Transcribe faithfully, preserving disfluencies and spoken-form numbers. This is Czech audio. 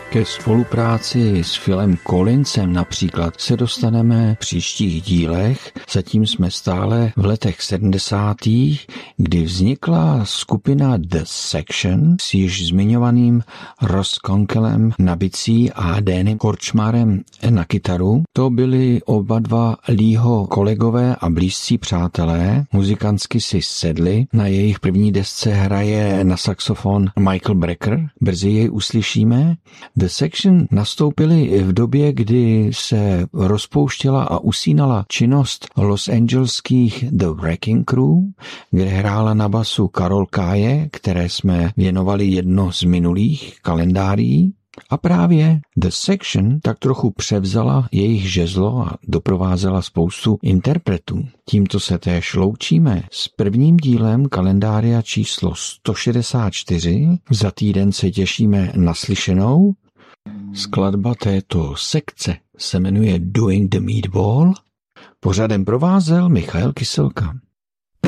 Ke spolupráci s Philem Collinsem například se dostaneme v příštích dílech, zatím jsme stále v letech sedmdesátých, kdy vznikla skupina The Section s již zmiňovaným Ross Conkelem na bicí a Danem Korčmarem na kytaru. To byli oba dva Leeho kolegové a blízcí přátelé, muzikantsky si sedli, na jejich první desce hraje na saxofon Michael Brecker, brzy jej uslyšíme. The Section nastoupili v době, kdy se rozpouštěla a usínala činnost Los Angeleských The Wrecking Crew, kde hrála na basu Carol Kaye, které jsme věnovali jedno z minulých kalendárií. A právě The Section tak trochu převzala jejich žezlo a doprovázela spoustu interpretů. Tímto se též loučíme s prvním dílem kalendária číslo sto šedesát čtyři. Za týden se těšíme na slyšenou. Skladba této sekce se jmenuje Doing the Meatball. Pořadem provázel Michael Kyselka.